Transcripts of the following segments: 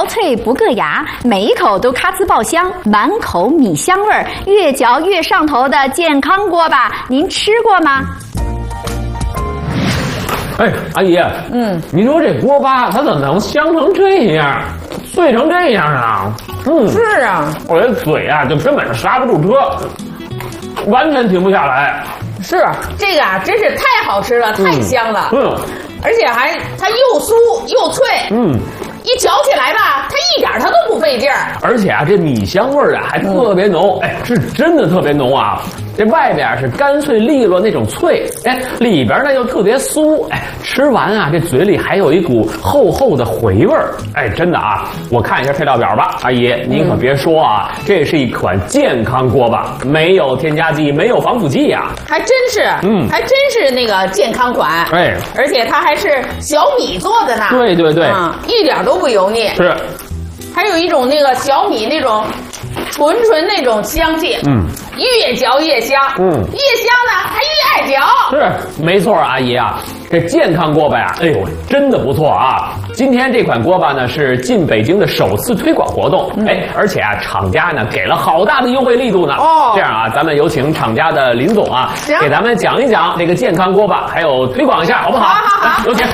嚼脆不硌牙，每一口都咔呲爆香，满口米香味儿，越嚼越上头的健康锅巴，您吃过吗？ 哎，阿姨，你说这锅巴它怎么能香成这样，脆成这样啊？ 是啊， 我这嘴啊就根本是刹不住车，完全停不下来。 是这个啊，真是太好吃了，太香了。而且它又酥又脆。一嚼起来吧，它一点它都不费劲儿。 而且啊，这米香味儿啊还特别浓，哎，是真的特别浓啊。这外边是干脆利落那种脆，哎，里边呢又特别酥，哎，吃完啊这嘴里还有一股厚厚的回味儿，哎，真的啊，我看一下配料表吧，阿姨您可别说啊，这是一款健康锅巴，没有添加剂，没有防腐剂呀， 还真是，还真是那个健康款， 哎， 而且它还是小米做的呢， 对对对， 一点都不油腻， 是， 还有一种那个小米那种纯那种香气，越嚼越香，越香呢还越爱嚼， 是没错，阿姨啊，这健康锅巴呀，哎呦，真的不错啊！今天这款锅巴呢是进北京的首次推广活动，哎，而且啊，厂家呢给了好大的优惠力度呢。这样啊，咱们有请厂家的林总啊，给咱们讲一讲这个健康锅巴，还有推广一下，好不好？ 好， 有请。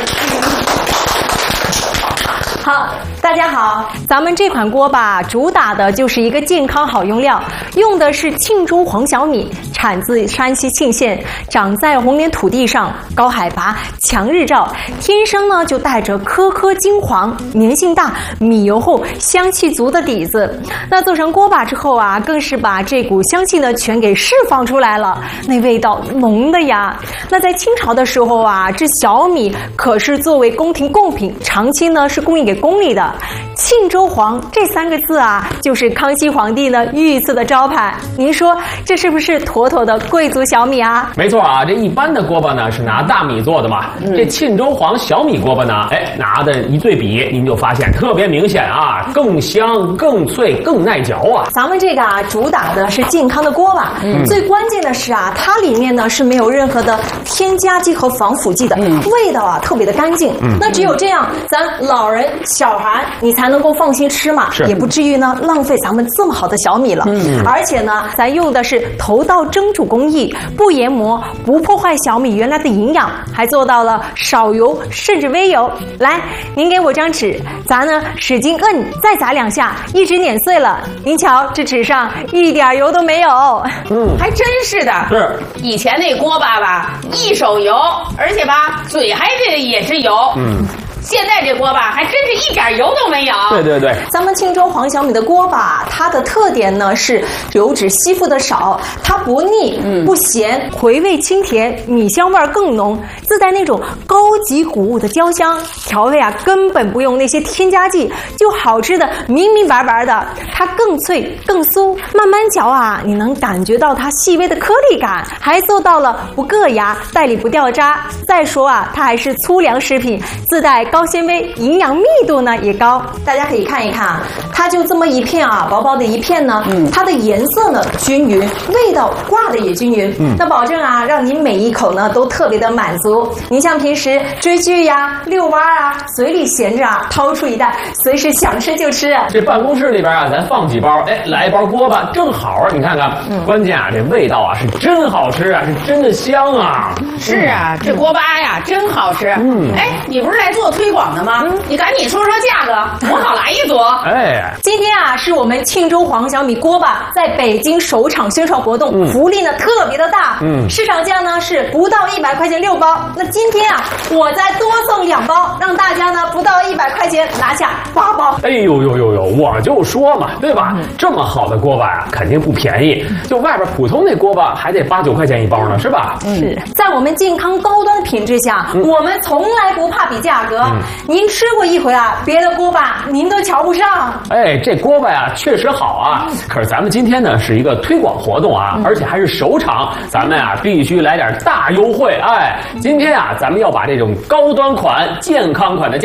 好，大家好，咱们这款锅巴主打的就是一个健康好用料，用的是庆州黄小米，产自山西沁县，长在红莲土地上，高海拔，强日照，天生呢就带着颗颗金黄，粘性大，米油厚，香气足的底子。那做成锅巴之后啊，更是把这股香气呢全给释放出来了，那味道浓的呀。那在清朝的时候啊，这小米可是作为宫廷贡品，长期呢是供应给宫里的。庆州黄这3个字啊，就是康熙皇帝呢御赐的招牌。您说这是不是妥妥的贵族小米啊？ 没错啊，这一般的锅巴呢是拿大米做的嘛，这庆州黄小米锅巴呢，哎，拿的一对比，您就发现特别明显啊，更香、更脆、更耐嚼啊。 咱们这个啊，主打的是健康的锅巴，最关键的是啊，它里面呢是没有任何的添加剂和防腐剂的，味道啊特别的干净。那只有这样，咱老人、小孩你才能够放心吃嘛，也不至于呢浪费咱们这么好的小米了。而且呢，咱用的是头道蒸煮工艺，不研磨，不破坏小米原来的营养，还做到了少油甚至微油。来，您给我张纸，咱呢使劲摁，再砸2下，一直碾碎了。您瞧，这纸上一点油都没有。 还真是的。 是， 以前那锅巴吧，一手油，而且吧，嘴还也是油。现在这锅巴还真是一点油都没有。 对对对， 咱们庆州黄小米的锅巴，它的特点呢是油脂吸附的少，它不腻、不咸，回味清甜，米香味更浓，自带那种高级谷物的焦香，调味啊根本不用那些添加剂，就好吃的明明白白的。它更脆更酥，慢慢嚼啊，你能感觉到它细微的颗粒感，还做到了不硌牙，袋里不掉渣。再说啊，它还是粗粮食品，自带高纤维，营养密度呢也高。大家可以看一看啊，它就这么一片啊，薄薄的一片呢，它的颜色呢均匀，味道挂的也均匀，那保证啊，让您每一口呢都特别的满足。您像平时追剧呀、遛弯啊，嘴里闲着啊，掏出一袋，随时想吃就吃。 这办公室里边啊，咱放几包，哎，来一包锅巴正好，你看看，关键啊，这味道啊是真好吃啊，是真的香啊。 是啊，这锅巴呀真好吃。哎，你不是来做推广的吗？你赶紧说说价格，我好来一组。 哎， 今天啊是我们庆州黄小米锅巴在北京首场宣传活动，福利呢特别的大。市场价呢是不到100块钱6包，那今天啊我再多送2包，让大家呢不到100块钱拿下8包。 哎呦呦呦呦，我就说嘛，对吧？这么好的锅巴呀，肯定不便宜，就外边普通那锅巴还得8、9块钱一包呢，是吧？ 是在我们健康高端的品质下，我们从来不怕比价格。您吃过一回啊，别的锅巴您都瞧不上。 哎，这锅巴呀确实好啊，可是咱们今天呢是一个推广活动啊，而且还是首场，咱们啊必须来点大优惠。哎，今天啊咱们要把这种高端款、健康款的价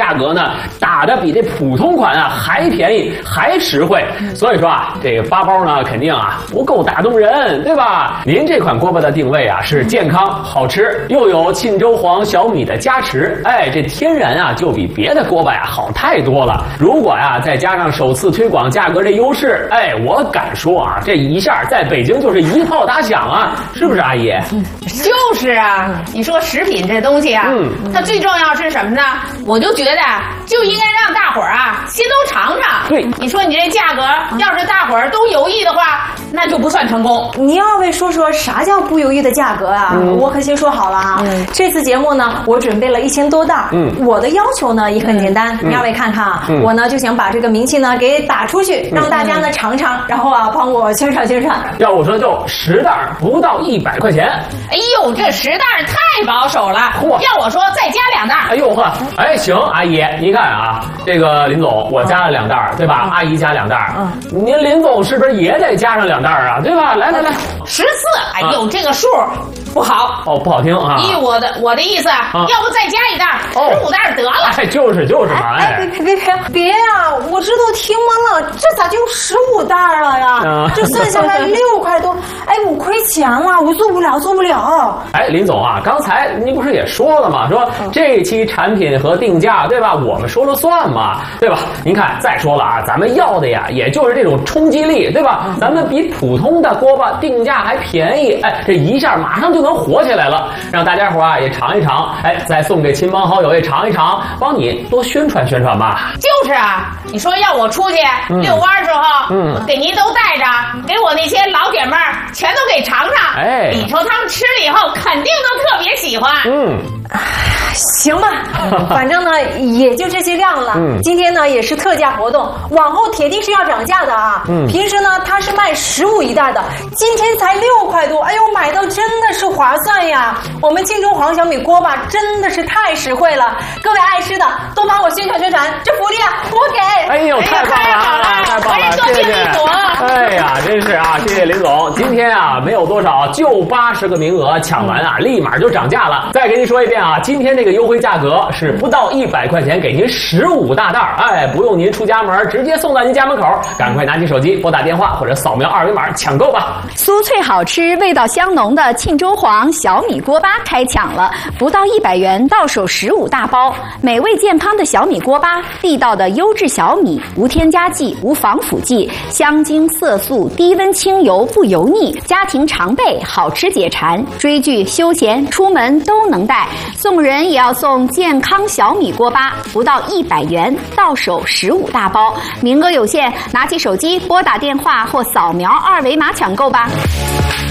价格呢打的比这普通款啊还便宜还实惠。所以说啊，这个8包呢肯定啊不够打动人，对吧？您这款锅巴的定位啊是健康好吃，又有沁州黄小米的加持，哎，这天然啊就比别的锅巴呀好太多了。如果呀再加上首次推广价格这优势，哎，我敢说啊，这一下在北京就是一炮打响啊，是不是阿姨？ 就是啊，你说食品这东西啊，它最重要是什么呢？我就觉得就应该让大伙儿啊先都尝尝。 对， 你说你这价格，要是大伙儿都犹豫的话，那就不算成功。 你二位说说啥叫不犹豫的价格啊？我可先说好了啊，这次节目呢，我准备了1000多袋。我的要求呢也很简单，你二位看看啊，我呢就想把这个名气呢给打出去，让大家呢尝尝，然后啊帮我宣传宣传。 要我说就10袋不到100块钱。 哎呦，这10袋太保守了。要我说再加2袋。 哎呦呵，哎行，阿姨，您看啊，这个林总我加了2袋，对吧？阿姨加2袋，您林总是不是也得加上2袋啊？对吧？来 14。哎呦，这个数不好哦，不好听啊。 依我的意思，要不再加1袋，15袋得了。 哎，就是嘛，哎， 别呀！我这都听完了，这咋就15袋了呀？这算下来6块多，哎，我亏钱了，我做不了。 哎，林总啊，刚才您不是也说了吗？说这期产品和定价，对吧？我们说了算嘛，对吧？您看，再说了啊，咱们要的呀，也就是这种冲击力，对吧？咱们比普通的锅巴定价还便宜，哎，这一下马上就能火起来了，让大家伙啊也尝一尝，哎，再送给亲朋好友也尝一尝，帮你多宣传宣传吧。 就是啊，你说要我出去遛弯的时候，我给您都带着，给我那些老姐妹儿全都给尝尝， 哎， 你说他们吃了以后肯定都特别喜欢。 行吧，反正呢也就这些量了。今天呢也是特价活动，往后铁定是要涨价的啊。平时呢它是卖15一袋的，今天才6块多，哎呦，买到真的是划算呀！我们沁州黄小米锅巴真的是太实惠了，各位爱吃的都帮我宣传宣传，这福利啊我给！ 哎呦，太棒了，太棒了，谢谢！哎呀，真是啊，谢谢林总，今天啊没有多少，就80个名额，抢完啊立马就涨价了。再给您说一遍啊，今天这个优惠价格是不到100块钱，给您15大袋，哎，不用您出家门，直接送到您家门口。赶快拿起手机拨打电话或者扫描2维码抢购吧！ 酥脆好吃、味道香浓的沁州黄小米锅巴开抢了，不到100元到手15大包，美味健康的小米锅巴，地道的优质小米，无添加剂、无防腐剂，香精色素，低温清油不油腻，家庭常备，好吃解馋，追剧、休闲、出门都能带。送人也要送健康小米锅巴，不到100元，到手15大包，名额有限，拿起手机拨打电话或扫描2维码抢购吧。